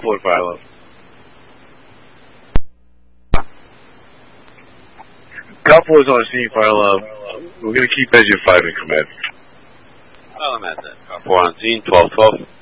Coppola and Fire Love. Coppola's on scene, Fire Love. We're going to keep Engine 5 in command. Well, I'm at that. Coppola on scene, 12-12.